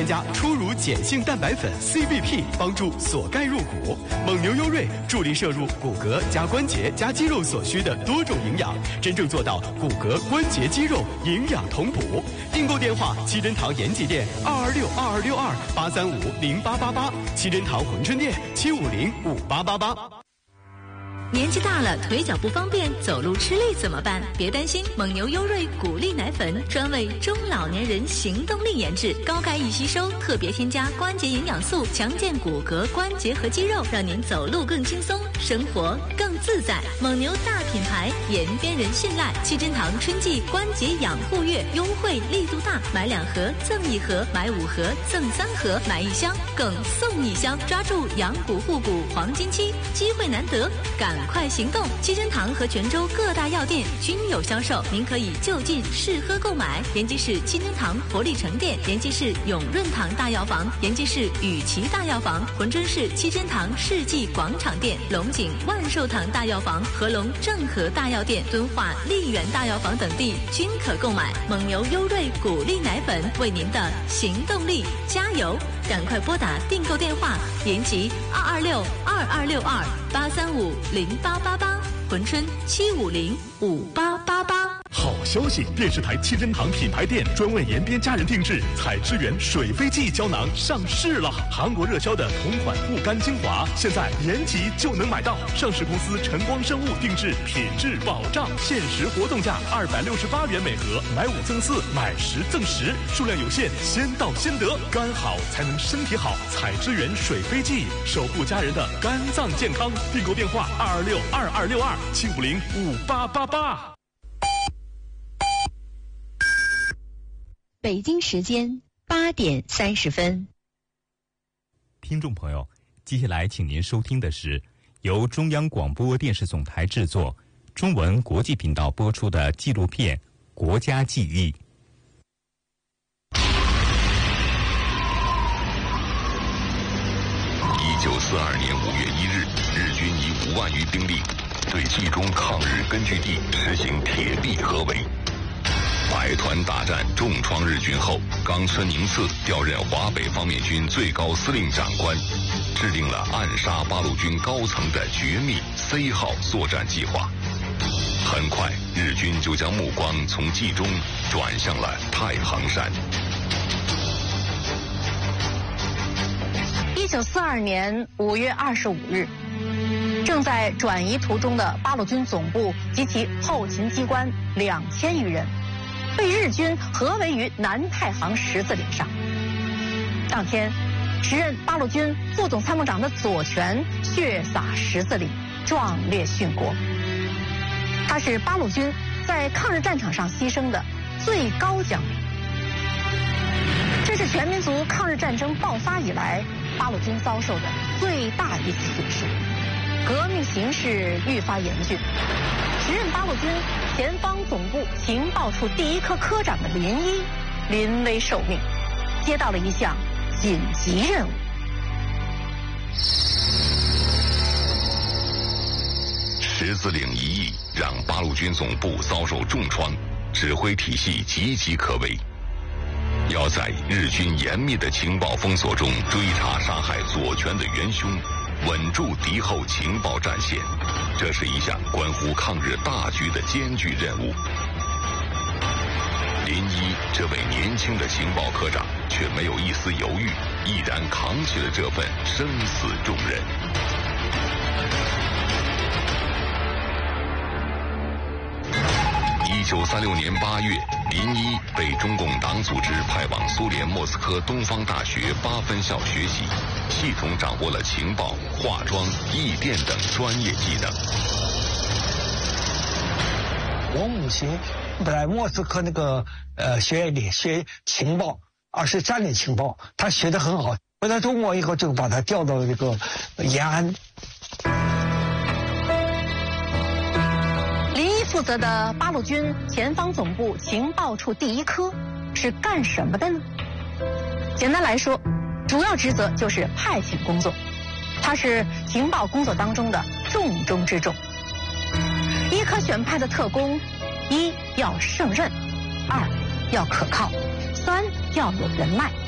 添加初乳碱性蛋白粉 CBP， 帮助锁钙入骨。蒙牛优瑞助力摄入骨骼加关节加肌肉所需的多种营养，真正做到骨骼、关节、肌肉营养同补。订购电话：七珍堂延吉店2262262835888，七珍堂珲春店7505888。 年纪大了，腿脚不方便，走路吃力怎么办？别担心，蒙牛优瑞骨力奶粉专为中老年人行动力研制，高钙易吸收，特别添加关节营养素，强健骨骼、关节和肌肉，让您走路更轻松，生活更自在。蒙牛大品牌，延边人信赖。七珍堂春季关节养护月优惠力度大，买2盒赠1盒，买5盒赠3盒，买1箱更送1箱，抓住养骨护骨黄金期，机会难得，赶快行动！七珍堂和泉州各大药店均有销售，您可以就近试喝购买。延吉市七珍堂活力城店、延吉市永润堂大药房、延吉市雨琦大药房、珲春市七珍堂世纪广场店、龙井万寿堂大药房、合隆正和大药店、敦化丽园大药房等地均可购买。蒙牛优瑞骨力奶粉，为您的行动力加油！赶快拨打订购电话：延吉226226283508888，珲春7505888。 好消息！电视台七珍堂品牌店专为延边家人定制采之源水飞蓟胶囊上市了。韩国热销的同款护肝精华，现在延吉就能买到。上市公司晨光生物定制，品质保障，限时活动价268元每盒，买5赠4，买10赠10，数量有限，先到先得。肝好才能身体好，采之源水飞蓟，守护家人的肝脏健康。订购电话226226275058888。 北京时间8点30分。 听众朋友，接下来请您收听的是由中央广播电视总台制作、中文国际频道播出的纪录片《国家记忆》。 1942年5月1日，日军以5万余兵力对冀中抗日根据地实行铁壁合围。百团大战重创日军后，冈村宁次调任华北方面军最高司令长官，制定了暗杀八路军高层的绝密 C 号作战计划。很快，日军就将目光从冀中转向了太行山。 1942年5月25日，正在转移途中的八路军总部及其后勤机关2000余人，被日军合围于南太行十字岭上。当天，时任八路军副总参谋长的左权血洒十字岭，壮烈殉国。他是八路军在抗日战场上牺牲的最高将领。这是全民族抗日战争爆发以来八路军遭受的最大一次损失，革命形势愈发严峻。时任八路军前方总部情报处第1科科长的林一临危受命，接到了一项紧急任务。 十字岭一役让八路军总部遭受重创，指挥体系岌岌可危。要在日军严密的情报封锁中追查杀害左权的元凶，稳住敌后情报战线，这是一项关乎抗日大局的艰巨任务。林一这位年轻的情报科长却没有一丝犹豫，毅然扛起了这份生死重任。1936年8月，林一被中共党组织派往苏联莫斯科东方大学8分校学习，系统掌握了情报、化妆、译电等专业技能。 我母亲在莫斯科那个学院里学情报，是战略情报，她学得很好。回到中国以后，就把她调到这个延安。 负责的八路军前方总部情报处第1科是干什么的呢？简单来说，主要职责就是派遣工作，它是情报工作当中的重中之重。1科选派的特工，1要胜任，2要可靠，3要有人脉。